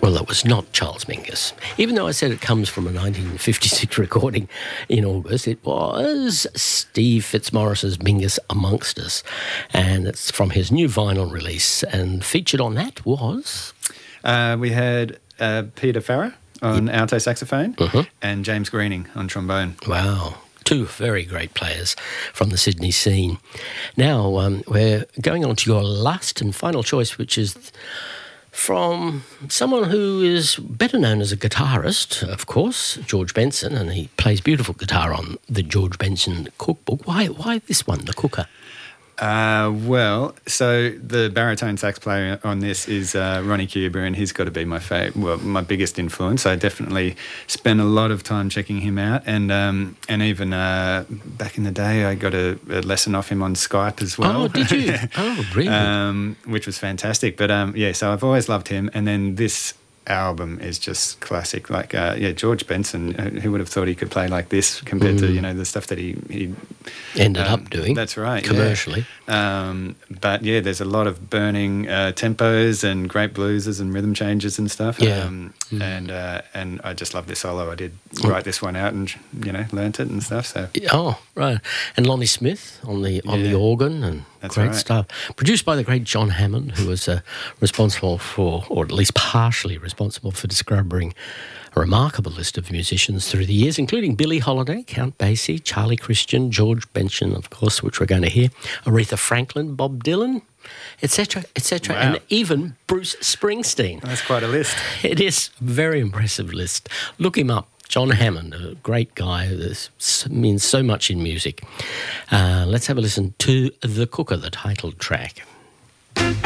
Well, it was not Charles Mingus. Even though I said it comes from a 1956 recording in August, it was Steve Fitzmaurice's Mingus Amongst Us. And it's from his new vinyl release. And featured on that was... we had Peter Farrer on alto saxophone and James Greening on trombone. Wow. Two very great players from the Sydney scene. Now, we're going on to your last and final choice, which is from someone who is better known as a guitarist, of course, George Benson, and he plays beautiful guitar on the George Benson cookbook. Why this one, the Cooker? Well, so the baritone sax player on this is Ronnie Cuba, and he's got to be my biggest influence. I definitely spent a lot of time checking him out, and even back in the day, I got a lesson off him on Skype as well. Oh, did you? Oh, really? Which was fantastic. But so I've always loved him, and then this album is just classic. Like, George Benson, who would have thought he could play like this compared to, the stuff that he ended up doing. That's right. Commercially. Yeah. But there's a lot of burning tempos and great blueses and rhythm changes and stuff. Yeah. And I just love this solo. I did write this one out and, learnt it and stuff. So. Oh, right. And Lonnie Smith on the organ, and that's great right. stuff. Produced by the great John Hammond, who was responsible for, or at least partially responsible for discovering a remarkable list of musicians through the years, including Billie Holiday, Count Basie, Charlie Christian, George Benson, of course, which we're going to hear, Aretha Franklin, Bob Dylan, etc., etc., Wow. and even Bruce Springsteen. That's quite a list. It is a very impressive list. Look him up. John Hammond, a great guy that means so much in music. Let's have a listen to The Cooker, the title track.